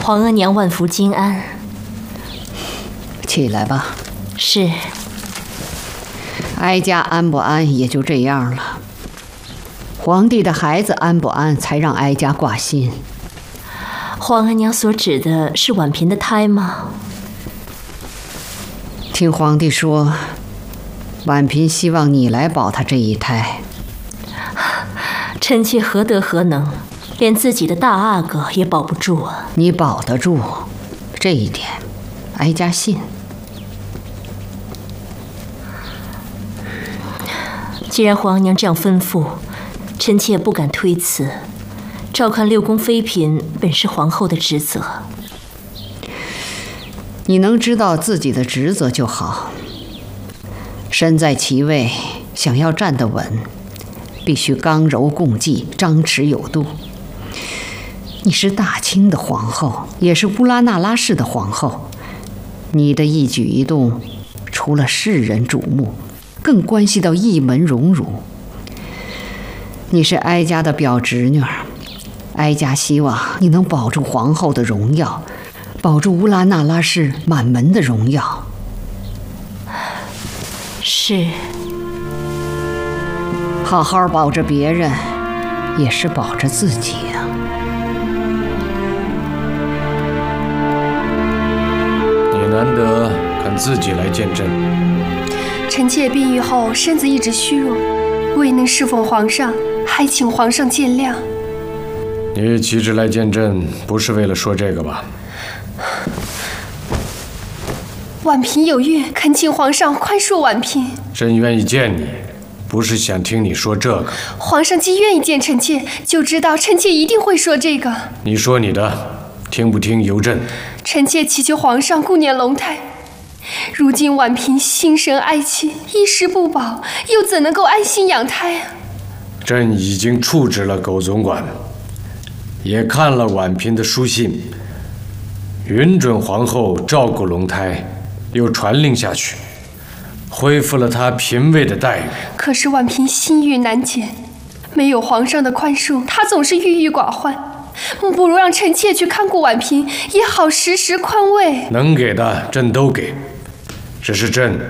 皇额娘万福金安。 起来吧。 是。 哀家安不安也就这样了。皇帝的孩子安不安，才让哀家挂心。 皇额娘所指的是婉嫔的胎吗？ 听皇帝说，婉嫔希望你来保她这一胎。 臣妾何德何能，连自己的大阿哥也保不住啊！ 你保得住，这一点，哀家信。 既然皇娘这样吩咐，臣妾不敢推辞。照看六宫妃嫔，本是皇后的职责。 你能知道自己的职责就好。身在其位，想要站得稳，必须刚柔共济，张弛有度。你是大清的皇后，也是乌拉那拉氏的皇后，你的一举一动，除了世人瞩目，更关系到一门荣辱。你是哀家的表侄女儿，哀家希望你能保住皇后的荣耀，保住乌拉那拉氏满门的荣耀。 是。 好好保着别人，也是保着自己呀。 你难得肯自己来见朕。 臣妾病愈后身子一直虚弱，未能侍奉皇上，还请皇上见谅。 你岂止来见朕，不是为了说这个吧？ 婉嫔有孕，恳请皇上宽恕婉嫔。 朕愿意见你，不是想听你说这个。 皇上既愿意见臣妾，就知道臣妾一定会说这个。 你说你的，听不听由朕。 臣妾祈求皇上顾念龙胎。如今婉嫔心生爱妻，衣食不保，又怎能够安心养胎啊？ 朕已经处置了苟总管，也看了婉嫔的书信，允准皇后照顾龙胎，又传令下去，恢复了她嫔位的待遇。 可是婉嫔心郁难减，没有皇上的宽恕，她总是郁郁寡欢。不如让臣妾去看顾婉嫔，也好时时宽慰。 能给的朕都给，只是朕